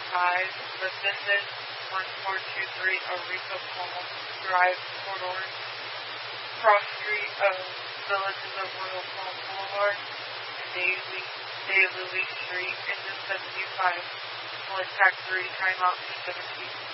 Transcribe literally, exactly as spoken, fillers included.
five, but this is one four two three Aretha Palm Drive, Port Orange, cross street of Villages of Royal Palm Boulevard, and Daily, Daily Street, engine seventy-five, select tax three, timeout two seventeen.